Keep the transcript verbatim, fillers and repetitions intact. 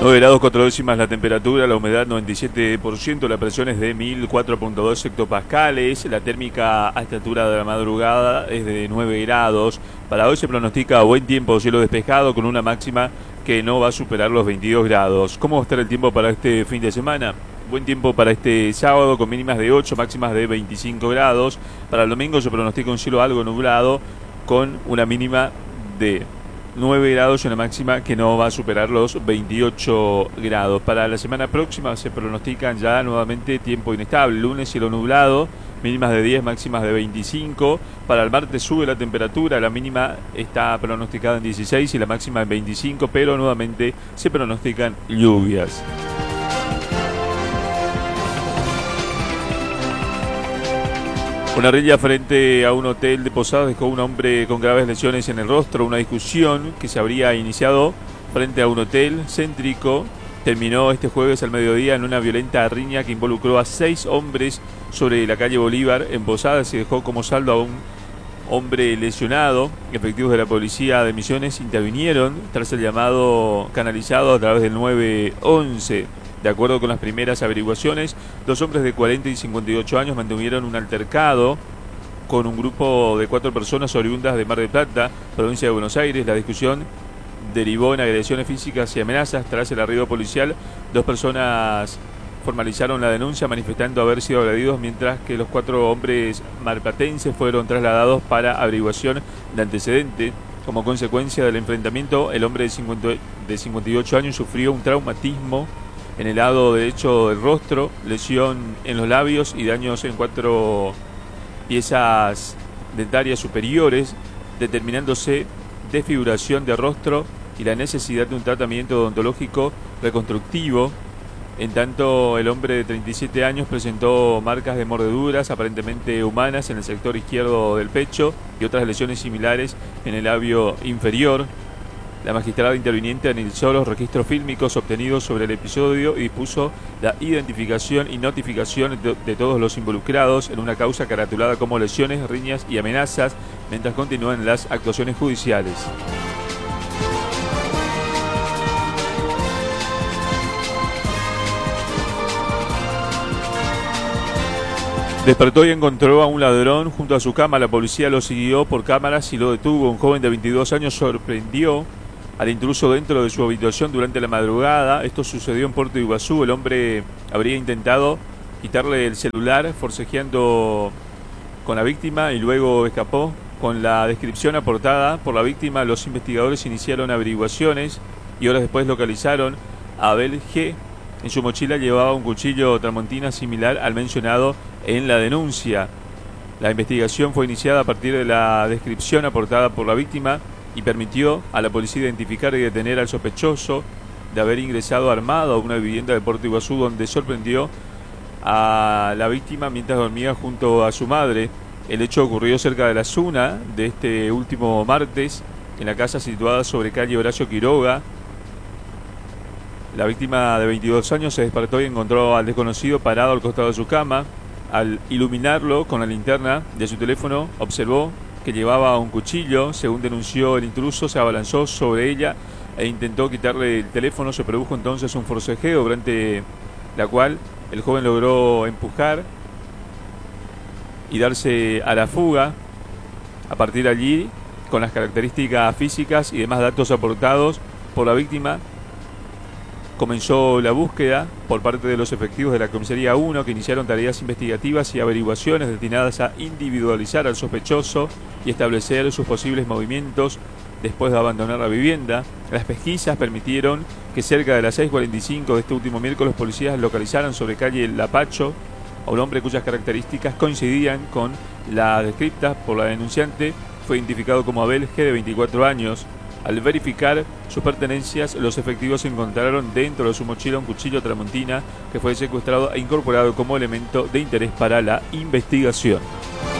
nueve grados cuatro décimas la temperatura, la humedad noventa y siete por ciento, la presión es de mil cuatro punto dos hectopascales, la térmica a esta altura de la madrugada es de nueve grados. Para hoy se pronostica buen tiempo, cielo despejado con una máxima que no va a superar los veintidós grados. ¿Cómo va a estar el tiempo para este fin de semana? Buen tiempo para este sábado con mínimas de ocho, máximas de veinticinco grados. Para el domingo se pronostica un cielo algo nublado con una mínima de nueve grados y una máxima que no va a superar los veintiocho grados. Para la semana próxima se pronostican ya nuevamente tiempo inestable. Lunes cielo nublado, mínimas de diez, máximas de veinticinco. Para el martes sube la temperatura, la mínima está pronosticada en dieciséis y la máxima en veinticinco, pero nuevamente se pronostican lluvias. Una riña frente a un hotel de Posadas dejó a un hombre con graves lesiones en el rostro. Una discusión que se habría iniciado frente a un hotel céntrico terminó este jueves al mediodía en una violenta riña que involucró a seis hombres sobre la calle Bolívar en Posadas y dejó como saldo a un hombre lesionado. Efectivos de la policía de Misiones intervinieron tras el llamado canalizado a través del nueve once. De acuerdo con las primeras averiguaciones, dos hombres de cuarenta y cincuenta y ocho años mantuvieron un altercado con un grupo de cuatro personas oriundas de Mar del Plata, provincia de Buenos Aires. La discusión derivó en agresiones físicas y amenazas. Tras el arribo policial, dos personas formalizaron la denuncia manifestando haber sido agredidos, mientras que los cuatro hombres marplatenses fueron trasladados para averiguación de antecedentes. Como consecuencia del enfrentamiento, el hombre de cincuenta y ocho años sufrió un traumatismo en el lado derecho del rostro, lesión en los labios y daños en cuatro piezas dentarias superiores, determinándose desfiguración de rostro y la necesidad de un tratamiento odontológico reconstructivo. En tanto, el hombre de treinta y siete años presentó marcas de mordeduras aparentemente humanas en el sector izquierdo del pecho y otras lesiones similares en el labio inferior. La magistrada interviniente analizó los registros fílmicos obtenidos sobre el episodio y dispuso la identificación y notificación de, de todos los involucrados en una causa caratulada como lesiones, riñas y amenazas, mientras continúan las actuaciones judiciales. Despertó y encontró a un ladrón junto a su cama. La policía lo siguió por cámaras y lo detuvo. Un joven de veintidós años sorprendió al intruso dentro de su habitación durante la madrugada. Esto sucedió en Puerto Iguazú. El hombre habría intentado quitarle el celular forcejeando con la víctima y luego escapó. Con la descripción aportada por la víctima, los investigadores iniciaron averiguaciones y horas después localizaron a Abel G. En su mochila llevaba un cuchillo tramontina similar al mencionado en la denuncia. La investigación fue iniciada a partir de la descripción aportada por la víctima y permitió a la policía identificar y detener al sospechoso de haber ingresado armado a una vivienda de Puerto Iguazú, donde sorprendió a la víctima mientras dormía junto a su madre. El hecho ocurrió cerca de la zona de este último martes, en la casa situada sobre calle Horacio Quiroga. La víctima de veintidós años se despertó y encontró al desconocido parado al costado de su cama. Al iluminarlo con la linterna de su teléfono, observó que llevaba un cuchillo. Según denunció el intruso, se abalanzó sobre ella e intentó quitarle el teléfono. Se produjo entonces un forcejeo, durante la cual el joven logró empujar y darse a la fuga. A partir de allí, con las características físicas y demás datos aportados por la víctima, comenzó la búsqueda por parte de los efectivos de la Comisaría uno, que iniciaron tareas investigativas y averiguaciones destinadas a individualizar al sospechoso y establecer sus posibles movimientos después de abandonar la vivienda. Las pesquisas permitieron que cerca de las seis cuarenta y cinco de este último miércoles los policías localizaran sobre calle Lapacho a un hombre cuyas características coincidían con las descritas por la denunciante. Fue identificado como Abel G, de veinticuatro años. Al verificar sus pertenencias, los efectivos encontraron dentro de su mochila un cuchillo tramontina que fue secuestrado e incorporado como elemento de interés para la investigación.